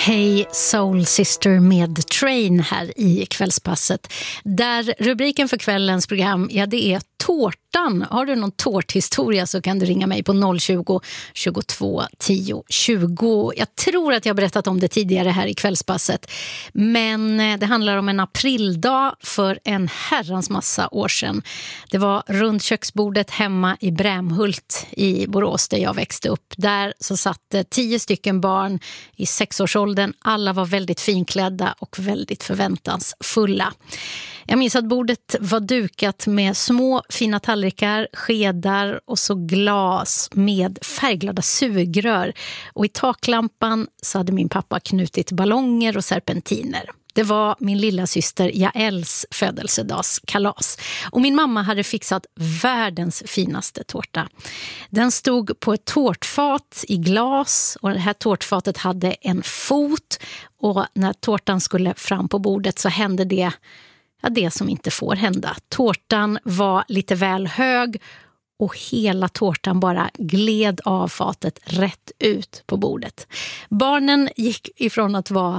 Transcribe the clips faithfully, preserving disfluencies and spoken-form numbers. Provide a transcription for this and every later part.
Hej Soul Sister med Train här i Kvällspasset. Där rubriken för kvällens program, ja det är tårtan. Har du någon tårthistoria så kan du ringa mig på noll tjugo, tjugotvå, tio, tjugo. Jag tror att jag har berättat om det tidigare här i Kvällspasset. Men det handlar om en aprildag för en herrans massa år sedan. Det var runt köksbordet hemma i Brämhult i Borås där jag växte upp. Där så satt tio stycken barn i sexårsåldern. Alla var väldigt finklädda och väldigt förväntansfulla. Jag minns att bordet var dukat med små fina tallrikar, skedar och så glas med färgglada sugrör. Och i taklampan så hade min pappa knutit ballonger och serpentiner. Det var min lilla syster Jaels födelsedagskalas. Och min mamma hade fixat världens finaste tårta. Den stod på ett tårtfat i glas och det här tårtfatet hade en fot. Och när tårtan skulle fram på bordet så hände det, ja, det som inte får hända. Tårtan var lite väl hög och hela tårtan bara gled av fatet rätt ut på bordet. Barnen gick ifrån att vara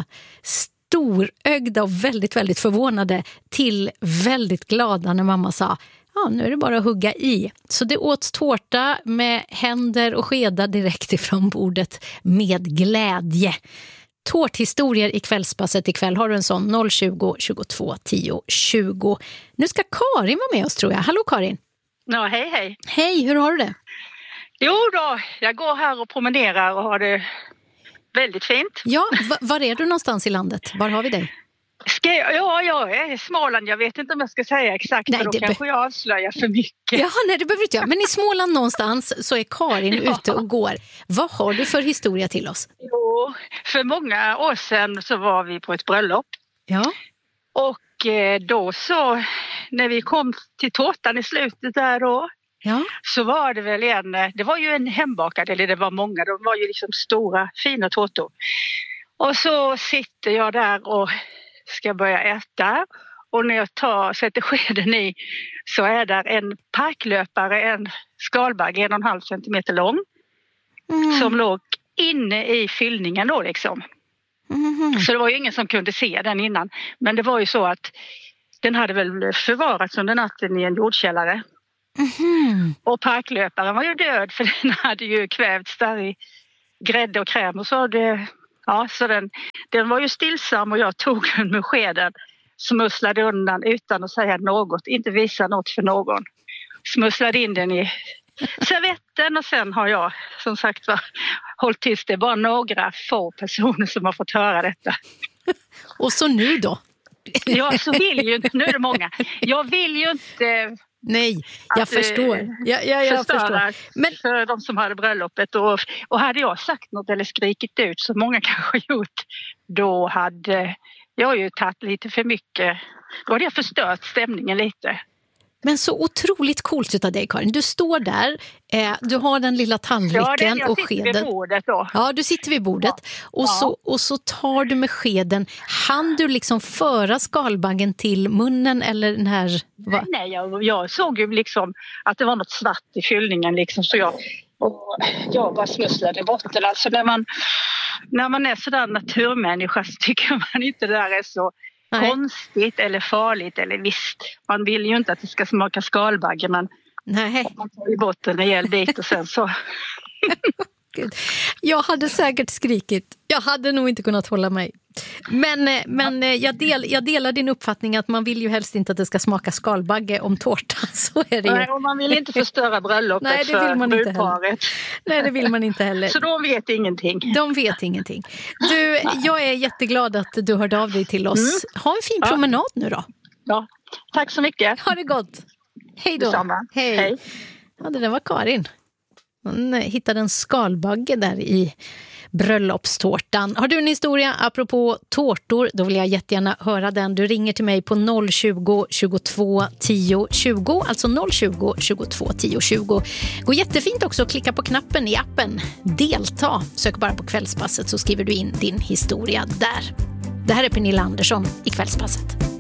storögda och väldigt, väldigt förvånade till väldigt glada när mamma sa: ja, nu är det bara att hugga i. Så det åts tårta med händer och skedar direkt ifrån bordet med glädje. Tårthistorier i Kvällspasset ikväll. Har du en sån? noll tjugo, tjugotvå, tio, tjugo. Nu ska Karin vara med oss, tror jag. Hallå Karin. Ja, hej hej. Hej, hur har du det? Jo då, jag går här och promenerar och har det väldigt fint. Ja, v- var är du någonstans i landet? Var har vi dig? Ska jag, ja, jag är i Småland. Jag vet inte om jag ska säga exakt, nej, för då det kanske be- jag avslöjar för mycket. Ja, nej, det behöver inte jag. Men i Småland någonstans så är Karin ja. ute och går. Vad har du för historia till oss? Jo, för många år sedan så var vi på ett bröllop. Ja. Och eh, då så, när vi kom till tårtan i slutet där då, ja. så var det väl en, det var ju en hembakad, eller det var många, de var ju liksom stora, fina tårtor. Och så sitter jag där och ska börja äta, och när jag tar, sätter skeden i så är där en parklöpare, en skalbagge en och en halv centimeter lång mm. som låg inne i fyllningen då liksom. Mm. Så det var ju ingen som kunde se den innan, men det var ju så att den hade väl förvarats under natten i en jordkällare. Mm. Och parklöparen var ju död, för den hade ju kvävts där i grädde och kräm och så det. Ja, så den, den var ju stillsam och jag tog den med skeden, smusslade undan utan att säga något, inte visa något för någon. Smusslade in den i servetten och sen har jag som sagt var hållit tyst. Det är bara några få personer som har fått höra detta. Och så nu då? Ja, så vill ju inte, nu är det många. Jag vill ju inte... Nej, jag att, förstår. Ja, ja, jag förstår. Men för de som hade bröllopet. Och, och hade jag sagt något eller skrikit ut, så många kanske gjort, då hade jag ju tagit lite för mycket. Då hade jag förstört stämningen lite. Men så otroligt coolt utav dig, Karin. Du står där, eh, du har den lilla tallriken ja, och skeden. Jag sitter vid bordet då. Ja, du sitter vid bordet. Ja. Och, ja. Så, och så tar du med skeden. Han du liksom föra skalbaggen till munnen eller den här... Va? Nej, jag, jag såg ju liksom att det var något svart i fyllningen liksom, så jag, och jag bara smusslade bort det. Alltså när man, när man är sådär naturmänniska så tycker man inte det där är så... Nej. Konstigt eller farligt, eller visst, man vill ju inte att det ska smaka skalbagge, men nej. Man tar ju bort en rejäl bit och sen så... Gud. Jag hade säkert skrikit, jag hade nog inte kunnat hålla mig. Men, men jag, del, jag delar din uppfattning att man vill ju helst inte att det ska smaka skalbagge om tårtan, så är det ju. Nej, och man vill inte förstöra bröllopet. Nej, det vill man inte heller. Nej, det vill man inte heller. Så de vet ingenting. De vet ingenting. Du, jag är jätteglad att du hörde av dig till oss. Mm. Ha en fin promenad ja. nu då. Ja, tack så mycket. Ha det gott. Hej då. Detsamma. Hej. Hej. Ja, det där var Karin. Hon hittade en skalbagge där i bröllopstårtan. Har du en historia apropå tårtor, då vill jag jättegärna höra den. Du ringer till mig på noll tjugo, tjugotvå, tio, tjugo, alltså noll tjugo, tjugotvå, tio, tjugo. Går jättefint också att klicka på knappen i appen Delta. Sök bara på Kvällspasset så skriver du in din historia där. Det här är Pernilla Andersson i Kvällspasset.